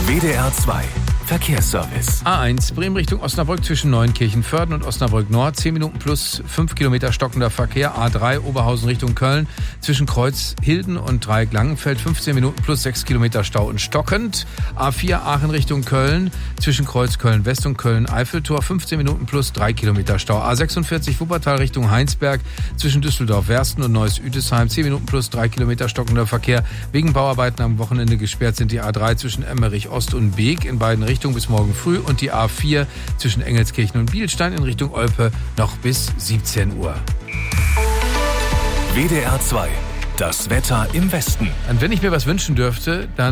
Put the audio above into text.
WDR 2 Verkehrsservice. A1 Bremen Richtung Osnabrück zwischen Neunkirchen-Vörden und Osnabrück Nord. 10 Minuten plus 5 Kilometer stockender Verkehr. A3 Oberhausen Richtung Köln zwischen Kreuz Hilden und Dreieck Langenfeld. 15 Minuten plus 6 Kilometer Stau und stockend. A4 Aachen Richtung Köln zwischen Kreuz Köln-West und Köln-Eiffeltor. 15 Minuten plus 3 Kilometer Stau. A46 Wuppertal Richtung Heinsberg zwischen Düsseldorf-Wersten und Neuss-Üdesheim. 10 Minuten plus 3 Kilometer stockender Verkehr. Wegen Bauarbeiten am Wochenende gesperrt sind die A3 zwischen Emmerich Ost und Beek in beiden Richtungen bis morgen früh und die A4 zwischen Engelskirchen und Bielstein in Richtung Olpe noch bis 17 Uhr. WDR 2, das Wetter im Westen. Und wenn ich mir was wünschen dürfte, dann